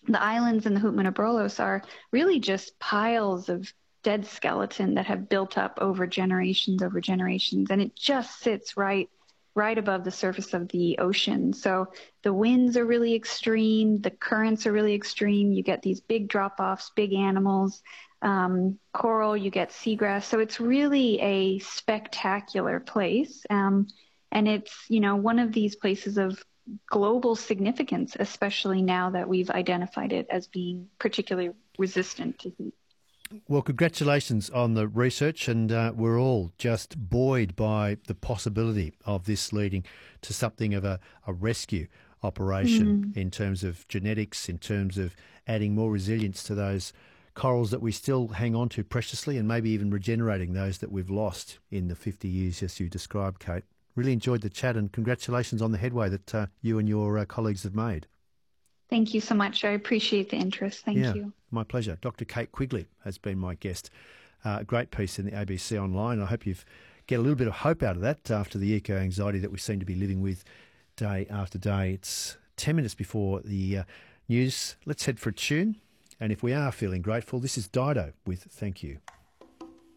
The islands in the Hoot-Menebrolos are really just piles of dead skeleton that have built up over generations, and it just sits right above the surface of the ocean. So the winds are really extreme, the currents are really extreme. You get these big drop-offs, big animals, coral, you get seagrass. So it's really a spectacular place. And it's, one of these places of global significance, especially now that we've identified it as being particularly resistant to heat. Well, congratulations on the research, and we're all just buoyed by the possibility of this leading to something of a rescue operation in terms of genetics, in terms of adding more resilience to those corals that we still hang on to preciously, and maybe even regenerating those that we've lost in the 50 years, as you described, Kate. Really enjoyed the chat, and congratulations on the headway that you and your colleagues have made. Thank you so much. I appreciate the interest. Thank you. My pleasure. Dr. Kate Quigley has been my guest. A great piece in the ABC Online. I hope you've get a little bit of hope out of that after the eco-anxiety that we seem to be living with day after day. It's 10 minutes before the news. Let's head for a tune. And if we are feeling grateful, this is Dido with Thank You.